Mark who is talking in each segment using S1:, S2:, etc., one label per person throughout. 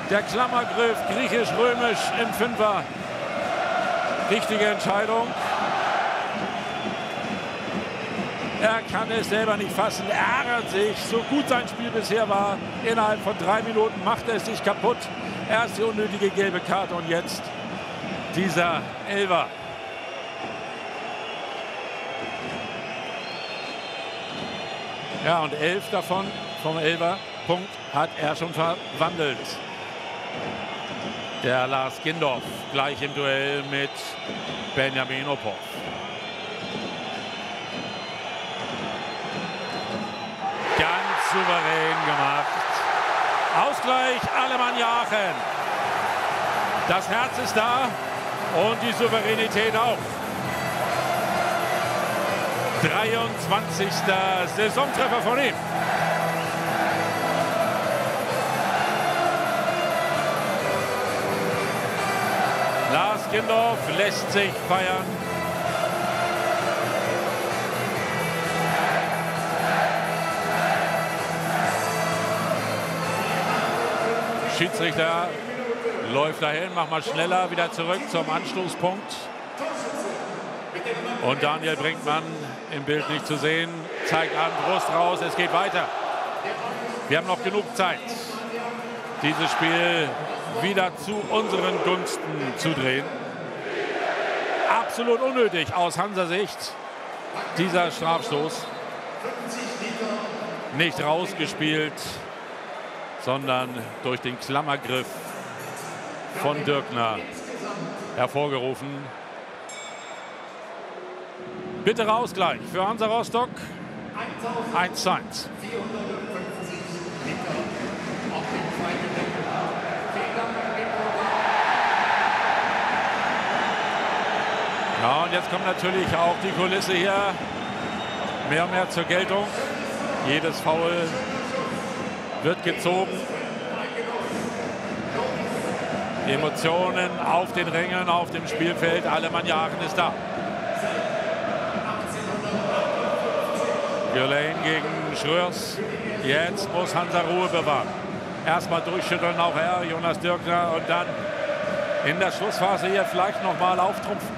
S1: Der Klammergriff, griechisch-römisch im Fünfer. Richtige Entscheidung. Er kann es selber nicht fassen, er ärgert sich. So gut sein Spiel bisher war, innerhalb von 3 Minuten macht er es sich kaputt. Erst die unnötige gelbe Karte und jetzt dieser Elfer. Ja, und 11 davon vom Elfer-Punkt hat er schon verwandelt. Der Lars Gindorf gleich im Duell mit Benjamin Oppow. Ganz souverän gemacht. Ausgleich Alemannia Aachen. Das Herz ist da und die Souveränität auch. 23. Saisontreffer von ihm. Lars Gindorf lässt sich feiern. Schiedsrichter läuft dahin, mach mal schneller, wieder zurück zum Anstoßpunkt. Und Daniel Brinkmann im Bild nicht zu sehen, zeigt an, Brust raus, es geht weiter. Wir haben noch genug Zeit, dieses Spiel wieder zu unseren Gunsten zu drehen. Absolut unnötig aus Hansa-Sicht, dieser Strafstoß. Nicht rausgespielt, sondern durch den Klammergriff von Dirkner hervorgerufen. Bitterer Ausgleich für Hansa Rostock. 1:1. Ja, und jetzt kommt natürlich auch die Kulisse hier mehr und mehr zur Geltung. Jedes Foul wird gezogen. Emotionen auf den Rängen, auf dem Spielfeld. Alemannia Aachen ist da. Gülen gegen Schröers. Jetzt muss Hansa Ruhe bewahren. Erstmal durchschütteln auch er, Jonas Dirkner, und dann in der Schlussphase hier vielleicht noch mal auftrumpfen.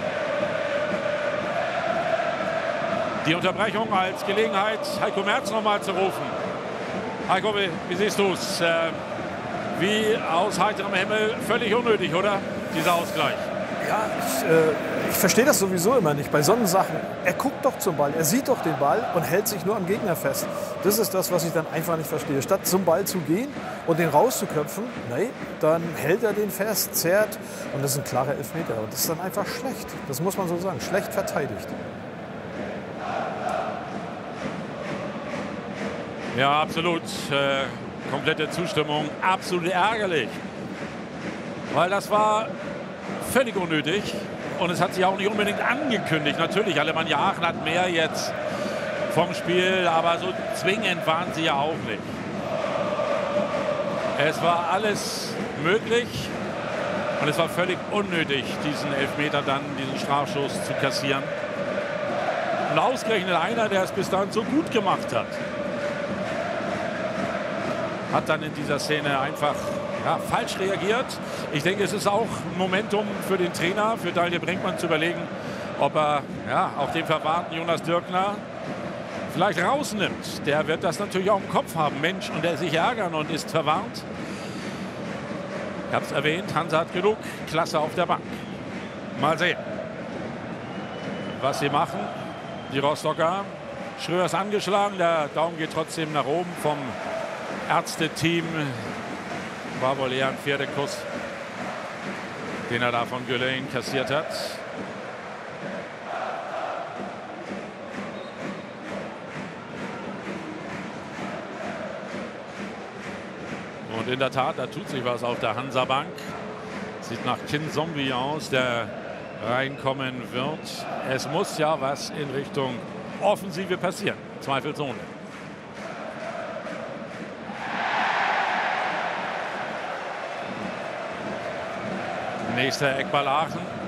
S1: Die Unterbrechung als Gelegenheit, Heiko Merz noch mal zu rufen. Heiko, wie siehst du es? Wie aus heiterem Himmel, völlig unnötig, oder? Dieser Ausgleich.
S2: Ja, ich verstehe das sowieso immer nicht bei solchen Sachen. Er guckt doch zum Ball, er sieht doch den Ball und hält sich nur am Gegner fest. Das ist das, was ich dann einfach nicht verstehe. Statt zum Ball zu gehen und den rauszuköpfen, nee, dann hält er den fest, zerrt, und das ist ein klarer Elfmeter. Und das ist dann einfach schlecht. Das muss man so sagen, schlecht verteidigt.
S1: Ja, absolut. Komplette Zustimmung. Absolut ärgerlich. Weil das war völlig unnötig. Und es hat sich auch nicht unbedingt angekündigt. Natürlich, Alemannia Aachen hat mehr jetzt vom Spiel, aber so zwingend waren sie ja auch nicht. Es war alles möglich. Und es war völlig unnötig, diesen Elfmeter dann, diesen Strafstoß zu kassieren. Und ausgerechnet einer, der es bis dahin so gut gemacht hat dann in dieser Szene einfach falsch reagiert. Ich denke, es ist auch ein Momentum für den Trainer, für Daniel Brinkmann, zu überlegen, ob er auch den verwahrten Jonas Dirkner vielleicht rausnimmt. Der wird das natürlich auch im Kopf haben. Mensch, und der sich ärgern und ist verwarnt. Ich habe es erwähnt, Hansa hat genug Klasse auf der Bank. Mal sehen, was sie machen. Die Rostocker. Schröers angeschlagen, der Daumen geht trotzdem nach oben vom Ärzteteam. War wohl eher ein Pferdekuss, den er da von Gülen kassiert hat. Und in der Tat, da tut sich was auf der Hansa-Bank. Sieht nach Kinzombie aus, der reinkommen wird. Es muss ja was in Richtung Offensive passieren, zweifelsohne. Nächster Eckball Aachen.